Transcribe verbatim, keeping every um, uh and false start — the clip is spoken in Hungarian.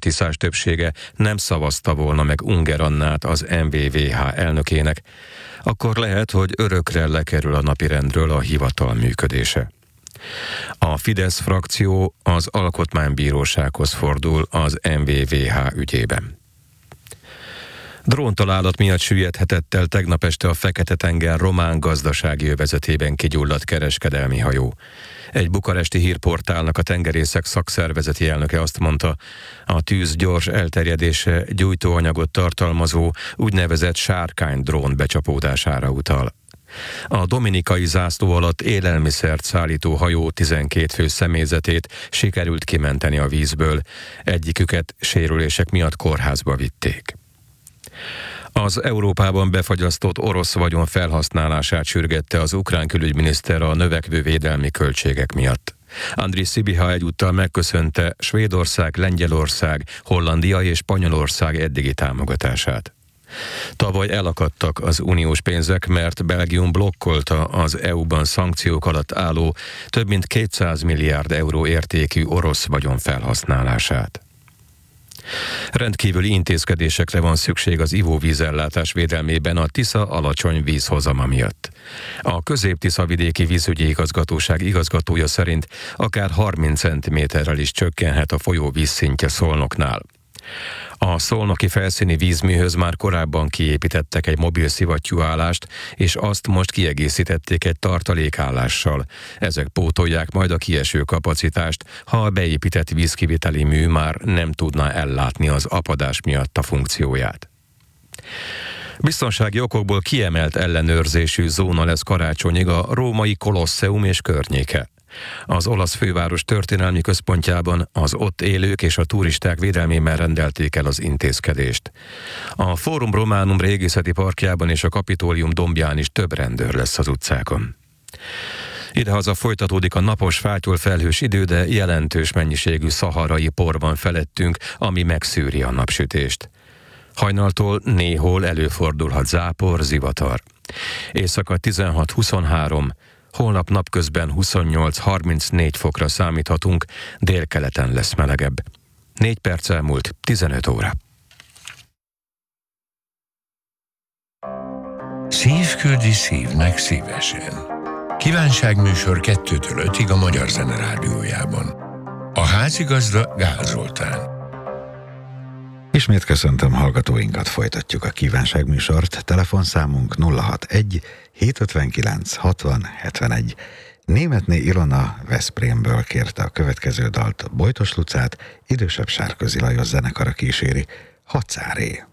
tiszás többsége nem szavazta volna meg Unger Annát az em vé vé há elnökének, akkor lehet, hogy örökre lekerül a napirendről a hivatal működése. A Fidesz frakció az Alkotmánybírósághoz fordul az em vé vé há ügyében. Dróntalálat miatt süllyedhetett el tegnap este a Fekete-tenger román gazdasági övezetében kigyulladt kereskedelmi hajó. Egy bukaresti hírportálnak a tengerészek szakszervezeti elnöke azt mondta, a tűz gyors elterjedése gyújtóanyagot tartalmazó úgynevezett sárkány-drón becsapódására utal. A dominikai zászló alatt élelmiszert szállító hajó tizenkét fő személyzetét sikerült kimenteni a vízből, egyiküket sérülések miatt kórházba vitték. Az Európában befagyasztott orosz vagyon felhasználását sürgette az ukrán külügyminiszter a növekvő védelmi költségek miatt. Andris Sybiha egyúttal megköszönte Svédország, Lengyelország, Hollandia és Spanyolország eddigi támogatását. Tavaly elakadtak az uniós pénzek, mert Belgium blokkolta az é u-ban szankciók alatt álló több mint kétszáz milliárd euró értékű orosz vagyon felhasználását. Rendkívüli intézkedésekre van szükség az ivóvízellátás védelmében a Tisza alacsony vízhozama miatt. A Közép-Tisza-vidéki vízügyi igazgatóság igazgatója szerint akár harminc centiméterrel is csökkenhet a folyó vízszintje Szolnoknál. A szolnoki felszíni vízműhöz már korábban kiépítettek egy mobil szivattyúállást, és azt most kiegészítették egy tartalékállással. Ezek pótolják majd a kieső kapacitást, ha a beépített vízkiviteli mű már nem tudná ellátni az apadás miatt a funkcióját. Biztonsági okokból kiemelt ellenőrzésű zóna lesz karácsonyig a római Kolosseum és környéke. Az olasz főváros történelmi központjában az ott élők és a turisták védelmében rendelték el az intézkedést. A Forum Romanum régészeti parkjában és a Kapitólium dombján is több rendőr lesz az utcákon. Idehaza folytatódik a napos, fátyol felhős idő, de jelentős mennyiségű szaharai por van felettünk, ami megszűri a napsütést. Hajnaltól néhol előfordulhat zápor, zivatar. Éjszaka tizenhat-huszonhárom, holnap napközben huszonnyolc-harmincnégy fokra számíthatunk, délkeleten lesz melegebb. Négy perc elmúlt, tizenöt óra. Szív küldi szívnek szívesen. Kívánságműsor kettőtől ötig a Magyar Zene Rádiójában. A házigazda Gál Zoltán. Ismét köszöntöm hallgatóinkat, folytatjuk a kívánságműsort. Telefonszámunk nulla hatvanegy hétszázötvenkilenc hatvan hetvenegy. Németné Ilona Veszprémből kérte a következő dalt, Bojtos Lucát idősebb Sárközi Lajos zenekara kíséri, Hacáré.